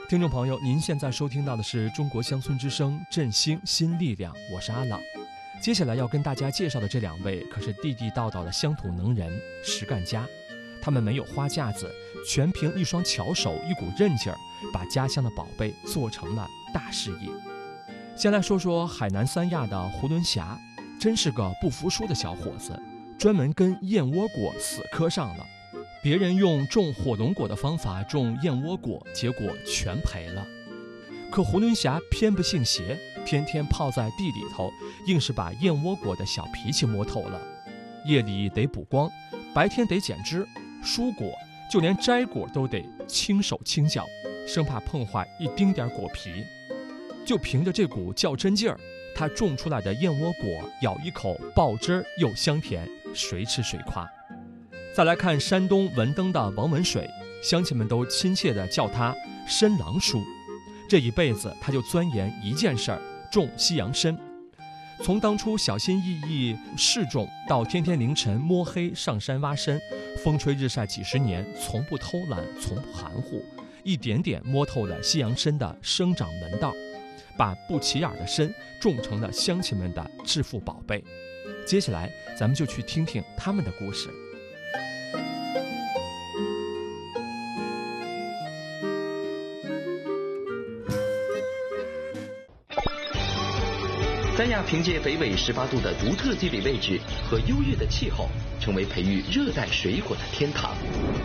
听众朋友，您现在收听到的是中国乡村之声振兴新力量，我是阿朗。接下来要跟大家介绍的这2位可是地地道道的乡土能人、实干家。他们没有花架子，全凭一双巧手、一股韧劲儿，把家乡的宝贝做成了大事业。先来说说海南三亚的胡伦霞，真是个不服输的小伙子，专门跟燕窝果死磕上了。别人用种火龙果的方法种燕窝果，结果全赔了。可胡伦霞偏不信邪，天天泡在地里头，硬是把燕窝果的小脾气摸透了。夜里得补光，白天得剪枝，疏果就连摘果都得轻手轻脚，生怕碰坏一丁点果皮。就凭着这股较真劲儿，他种出来的燕窝果咬一口爆汁儿又香甜，谁吃谁夸。再来看山东文登的王文水，乡亲们都亲切地叫他参郎叔。这一辈子他就钻研一件事儿，种西洋参。从当初小心翼翼试种，到天天凌晨摸黑上山挖参，风吹日晒几十年，从不偷懒，从不含糊，一点点摸透了西洋参的生长门道，把不起眼的参种成了乡亲们的致富宝贝。接下来咱们就去听听他们的故事。 三亚凭借北纬18度的独特地理位置和优越的气候，成为培育热带水果的天堂。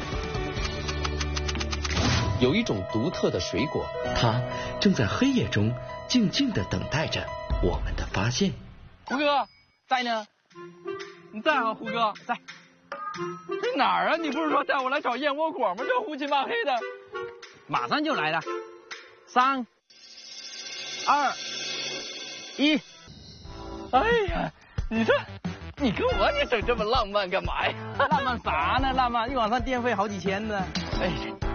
有一种独特的水果，它正在黑夜中静静地等待着我们的发现。 胡哥在呢？你在啊，胡哥在。在哪儿啊？你不是说带我来找燕窝果吗？这胡漆抹黑的。马上就来了。3、2、1。哎呀，你跟我整这么浪漫干嘛呀？浪漫啥呢？浪漫一晚上电费好几千呢。哎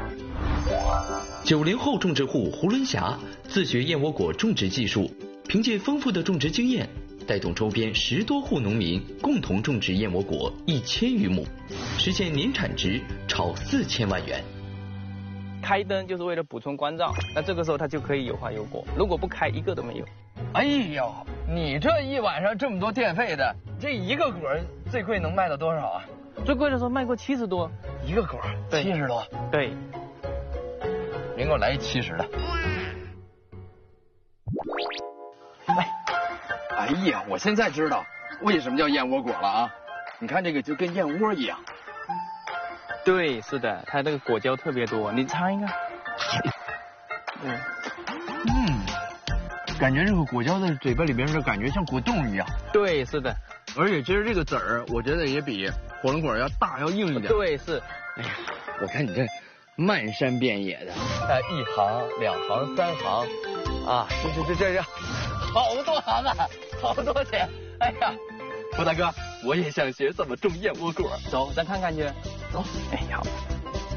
，90后种植户胡伦霞自学燕窝果种植技术，凭借丰富的种植经验，带动周边10多户农民共同种植燕窝果1000余亩，实现年产值超4000万元。 开灯就是为了补充光照，那这个时候它就可以有花有果，如果不开一个都没有。哎呦，你这一晚上这么多电费的，这一个果最贵能卖到多少啊？最贵的时候卖过70多，一个果70多。对，您给我来一70的。哎呀，我现在知道为什么叫燕窝果了啊！你看这个就跟燕窝一样。对，是的，它这个果胶特别多，你尝一个。 感觉这个果胶在嘴巴里边的感觉像果冻一样。 对，是的。 而且其实这个籽儿，我觉得也比火龙果要大要硬一点。 对，是。 哎呀，我看你这漫山遍野的， 一行、2行、3行，啊，这，好多行啊，好多钱。哎呀，胡大哥，我也想学怎么种燕窝果，走，咱看看去。走。哎，好。